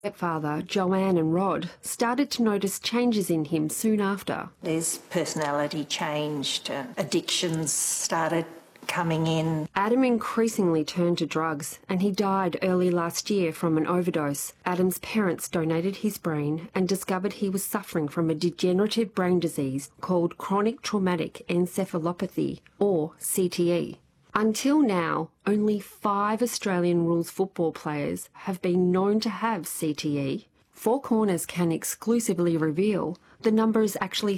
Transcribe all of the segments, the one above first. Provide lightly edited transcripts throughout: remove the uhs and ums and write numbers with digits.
Stepfather, Joanne and Rod, started to notice changes in him soon after. His personality changed, addictions started coming in. Adam increasingly turned to drugs and he died early last year from an overdose. Adam's parents donated his brain and discovered he was suffering from a degenerative brain disease called chronic traumatic encephalopathy, or CTE. Until now, only 5 Australian rules football players have been known to have CTE. Four Corners can exclusively reveal the number is actually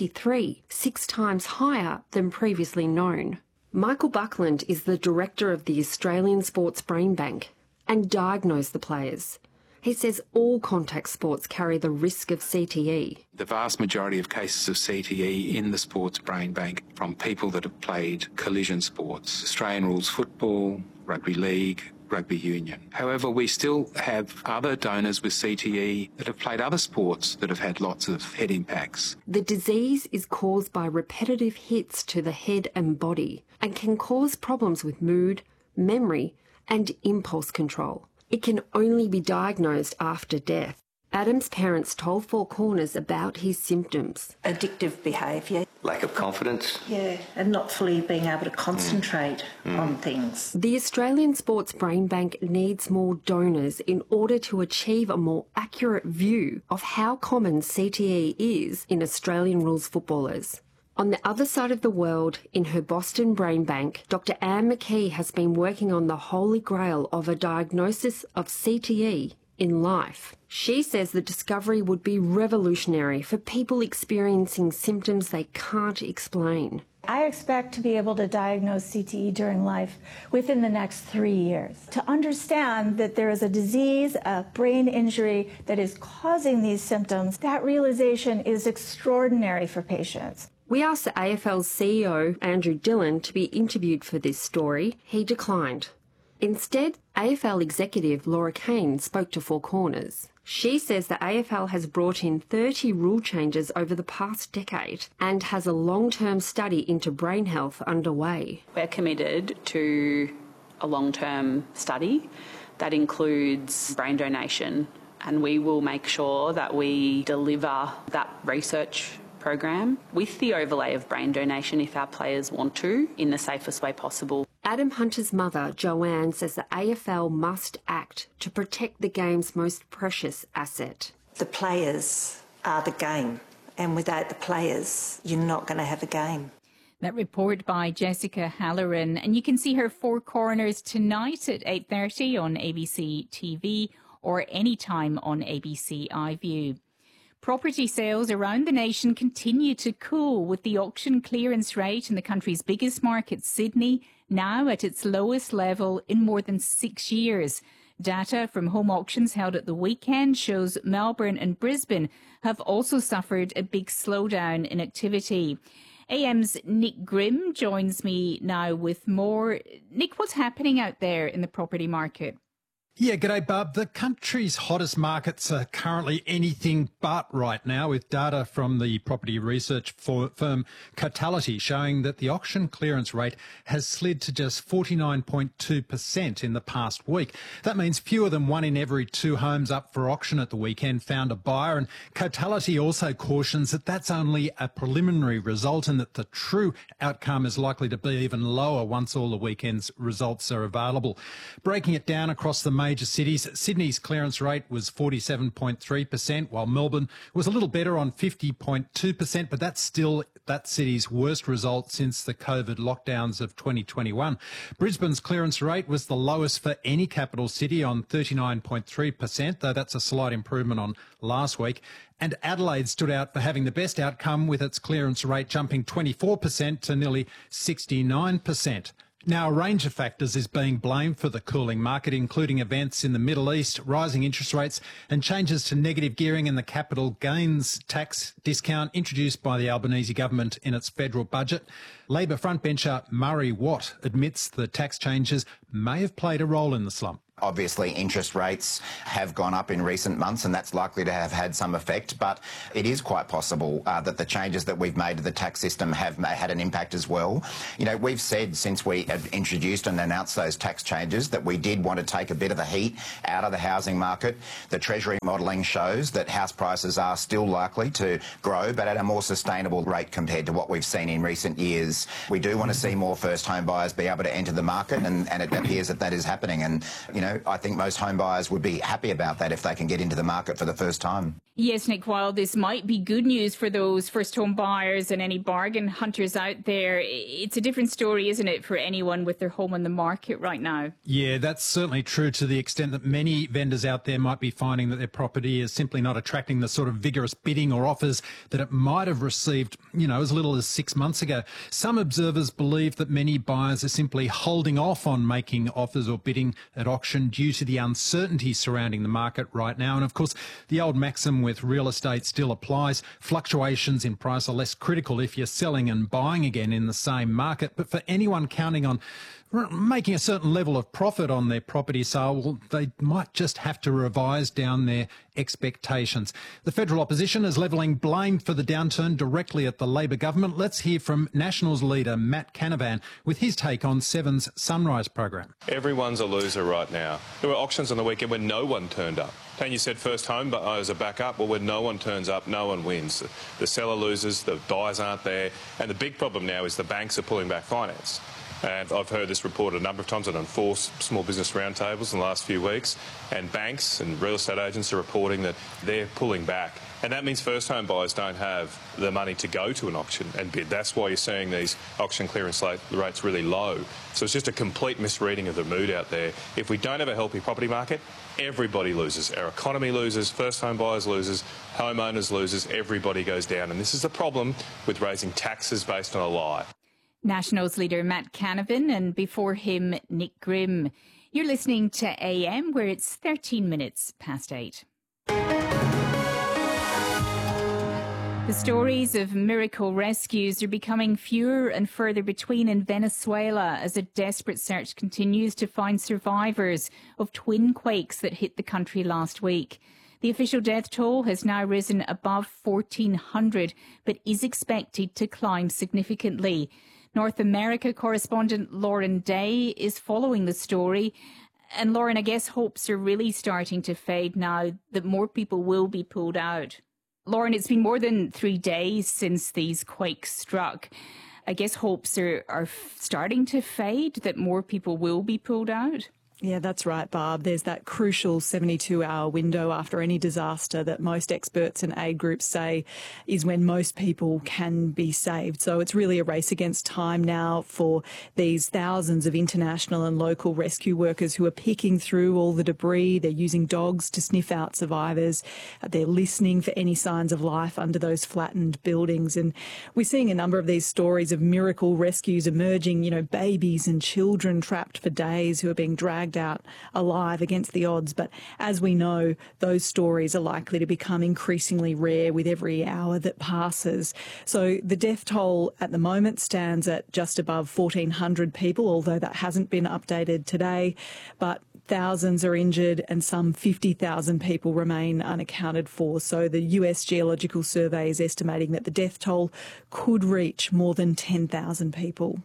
33, 6 times higher than previously known. Michael Buckland is the director of the Australian Sports Brain Bank and diagnosed the players. He says all contact sports carry the risk of CTE. The vast majority of cases of CTE in the Sports Brain Bank from people that have played collision sports, Australian rules football, rugby league, rugby union. However, we still have other donors with CTE that have played other sports that have had lots of head impacts. The disease is caused by repetitive hits to the head and body and can cause problems with mood, memory and impulse control. It can only be diagnosed after death. Adam's parents told Four Corners about his symptoms. Addictive behaviour. Lack of confidence. Yeah, and not fully being able to concentrate on things. The Australian Sports Brain Bank needs more donors in order to achieve a more accurate view of how common CTE is in Australian rules footballers. On the other side of the world, in her Boston Brain Bank, Dr Anne McKee has been working on the holy grail of a diagnosis of CTE in life. She says the discovery would be revolutionary for people experiencing symptoms they can't explain. I expect to be able to diagnose CTE during life within the next 3 years. To understand that there is a disease, a brain injury that is causing these symptoms, that realization is extraordinary for patients. We asked the AFL's CEO, Andrew Dillon, to be interviewed for this story. He declined. Instead, AFL executive Laura Kane spoke to Four Corners. She says the AFL has brought in 30 rule changes over the past decade and has a long-term study into brain health underway. We're committed to a long-term study that includes brain donation, and we will make sure that we deliver that research program with the overlay of brain donation if our players want to, in the safest way possible. Adam Hunter's mother, Joanne, says the AFL must act to protect the game's most precious asset. The players are the game, and without the players, you're not going to have a game. That report by Jessica Halloran, and you can see her Four Corners tonight at 8:30 on ABC TV or anytime on ABC iView. Property sales around the nation continue to cool, with the auction clearance rate in the country's biggest market, Sydney, now at its lowest level in more than 6 years. Data from home auctions held at the weekend shows Melbourne and Brisbane have also suffered a big slowdown in activity. AM's Nick Grimm joins me now with more. Nick, what's happening out there in the property market? Yeah, g'day, Barb. The country's hottest markets are currently anything but right now, with data from the property research firm Cotality showing that the auction clearance rate has slid to just 49.2% in the past week. That means fewer than 1 in every 2 homes up for auction at the weekend found a buyer, and Cotality also cautions that that's only a preliminary result and that the true outcome is likely to be even lower once all the weekend's results are available. Breaking it down across the major cities, Sydney's clearance rate was 47.3%, while Melbourne was a little better on 50.2%, but that's still that city's worst result since the COVID lockdowns of 2021. Brisbane's clearance rate was the lowest for any capital city on 39.3%, though that's a slight improvement on last week. And Adelaide stood out for having the best outcome, with its clearance rate jumping 24% to nearly 69%. Now, a range of factors is being blamed for the cooling market, including events in the Middle East, rising interest rates and changes to negative gearing and the capital gains tax discount introduced by the Albanese government in its federal budget. Labor frontbencher Murray Watt admits the tax changes may have played a role in the slump. Obviously, interest rates have gone up in recent months, and that's likely to have had some effect. But it is quite possible that the changes that we've made to the tax system have had an impact as well. You know, we've said since we have introduced and announced those tax changes that we did want to take a bit of the heat out of the housing market. The Treasury modelling shows that house prices are still likely to grow, but at a more sustainable rate compared to what we've seen in recent years. We do want to see more first home buyers be able to enter the market, and it appears that that is happening. And, you know, I think most home buyers would be happy about that if they can get into the market for the first time. Yes, Nick, while this might be good news for those first home buyers and any bargain hunters out there, it's a different story, isn't it, for anyone with their home on the market right now? Yeah, that's certainly true to the extent that many vendors out there might be finding that their property is simply not attracting the sort of vigorous bidding or offers that it might have received, you know, as little as 6 months ago. Some observers believe that many buyers are simply holding off on making offers or bidding at auction due to the uncertainty surrounding the market right now. And of course, the old maxim with real estate still applies. Fluctuations in price are less critical if you're selling and buying again in the same market. But for anyone counting on making a certain level of profit on their property sale, well, they might just have to revise down their expectations. The federal opposition is levelling blame for the downturn directly at the Labor government. Let's hear from Nationals leader Matt Canavan with his take on Seven's Sunrise program. Everyone's a loser right now. There were auctions on the weekend when no one turned up. Tanya said first home buyers are back up. Well, when no one turns up, no one wins. The seller loses, the buyers aren't there. And the big problem now is the banks are pulling back finance. And I've heard this reported a number of times. I've done 4 small business roundtables in the last few weeks, and banks and real estate agents are reporting that they're pulling back. And that means first home buyers don't have the money to go to an auction and bid. That's why you're seeing these auction clearance rates really low. So it's just a complete misreading of the mood out there. If we don't have a healthy property market, everybody loses. Our economy loses, first home buyers loses, homeowners loses, everybody goes down. And this is the problem with raising taxes based on a lie. Nationals leader Matt Canavan, and before him, Nick Grimm. You're listening to AM, where it's 13 minutes past 8. The stories of miracle rescues are becoming fewer and further between in Venezuela as a desperate search continues to find survivors of twin quakes that hit the country last week. The official death toll has now risen above 1,400, but is expected to climb significantly. North America correspondent Lauren Day is following the story. And Lauren, I guess hopes are really starting to fade now that more people will be pulled out. Lauren, it's been more than 3 days since these quakes struck. I guess hopes are starting to fade that more people will be pulled out. Yeah, that's right, Barb. There's that crucial 72-hour window after any disaster that most experts and aid groups say is when most people can be saved. So it's really a race against time now for these thousands of international and local rescue workers who are picking through all the debris. They're using dogs to sniff out survivors. They're listening for any signs of life under those flattened buildings. And we're seeing a number of these stories of miracle rescues emerging, you know, babies and children trapped for days who are being dragged out alive against the odds. But as we know, those stories are likely to become increasingly rare with every hour that passes. So the death toll at the moment stands at just above 1,400 people, although that hasn't been updated today. But thousands are injured and some 50,000 people remain unaccounted for. So the US Geological Survey is estimating that the death toll could reach more than 10,000 people.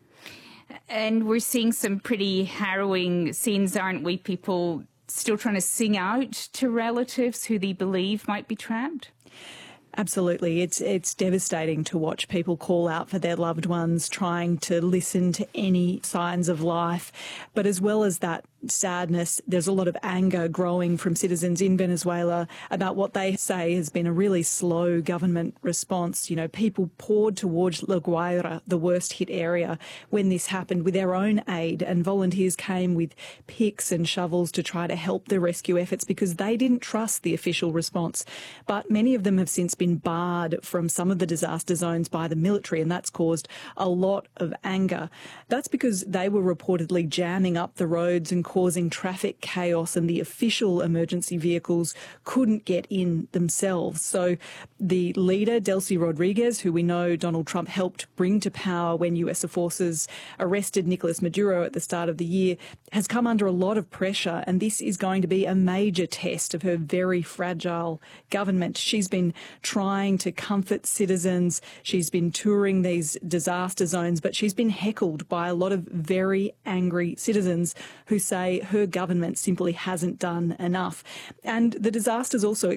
And we're seeing some pretty harrowing scenes, aren't we? People still trying to sing out to relatives who they believe might be trapped. Absolutely. It's devastating to watch people call out for their loved ones, trying to listen to any signs of life. But as well as that sadness, there's a lot of anger growing from citizens in Venezuela about what they say has been a really slow government response. You know, people poured towards La Guaira, the worst hit area, when this happened with their own aid, and volunteers came with picks and shovels to try to help the rescue efforts because they didn't trust the official response. But many of them have since been barred from some of the disaster zones by the military, and that's caused a lot of anger. That's because they were reportedly jamming up the roads and causing traffic chaos, and the official emergency vehicles couldn't get in themselves. So the leader, Delcy Rodriguez, who we know Donald Trump helped bring to power when US forces arrested Nicolas Maduro at the start of the year, has come under a lot of pressure, and this is going to be a major test of her very fragile government. She's been trying to comfort citizens. She's been touring these disaster zones, but she's been heckled by a lot of very angry citizens who say her government simply hasn't done enough. And the disasters also